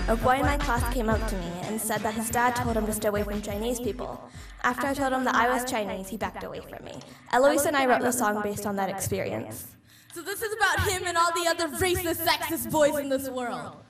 A boy in my class came up to me and said that his dad told him to stay away from Chinese people. After I told him that I was Chinese, he backed away from me. Eloise and I wrote the song based on that experience. So this is about him and all the other racist, sexist boys in this world.